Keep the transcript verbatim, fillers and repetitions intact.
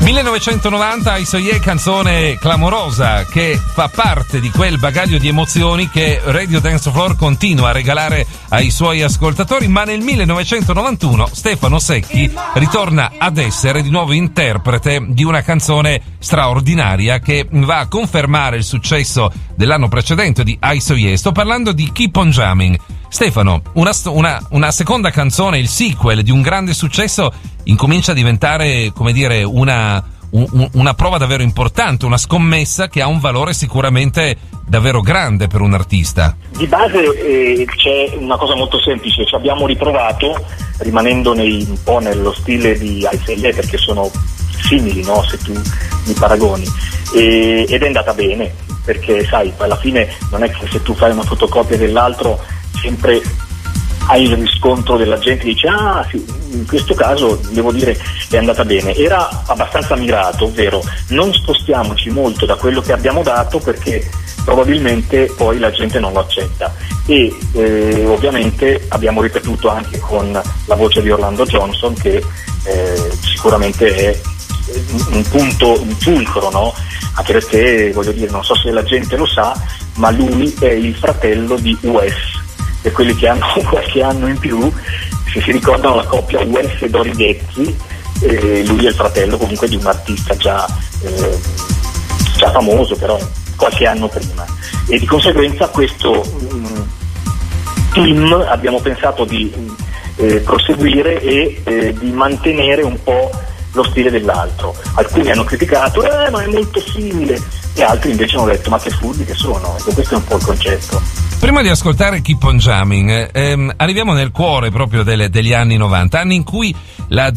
millenovecentonovanta, Isoye, canzone clamorosa che fa parte di quel bagaglio di emozioni che Radio Dance Floor continua a regalare ai suoi ascoltatori, ma nel millenovecentonovantuno Stefano Secchi ritorna ad essere di nuovo interprete di una canzone straordinaria che va a confermare il successo dell'anno precedente di Isoye. Sto parlando di Keep on Jamming. Stefano, una, una, una seconda canzone, il sequel di un grande successo, incomincia a diventare, come dire, una, un, una prova davvero importante, una scommessa che ha un valore sicuramente davvero grande per un artista. Di base eh, c'è una cosa molto semplice, ci abbiamo riprovato rimanendo nei, un po' nello stile di Isoye, perché sono simili, no? Se tu mi paragoni, e, ed è andata bene, perché sai, alla fine non è che se tu fai una fotocopia dell'altro sempre hai il riscontro della gente che dice ah sì, in questo caso devo dire è andata bene. Era abbastanza mirato, ovvero non spostiamoci molto da quello che abbiamo dato, perché probabilmente poi la gente non lo accetta, e eh, ovviamente abbiamo ripetuto anche con la voce di Orlando Johnson, che eh, sicuramente è un punto, un fulcro, no? Anche perché, voglio dire, non so se la gente lo sa, ma lui è il fratello di Wes, per quelli che hanno qualche anno in più, se si ricordano la coppia Wes e Dorigetti, eh, lui è il fratello comunque di un artista già, eh, già famoso, però qualche anno prima, e di conseguenza questo mh, team abbiamo pensato di eh, proseguire e eh, di mantenere un po' lo stile dell'altro. Alcuni hanno criticato eh ma è molto simile, e altri invece hanno detto ma che furbi che sono. Ecco, questo è un po' il concetto. Prima di ascoltare Keep on Jamming, ehm, arriviamo nel cuore proprio delle, degli anni novanta, anni in cui la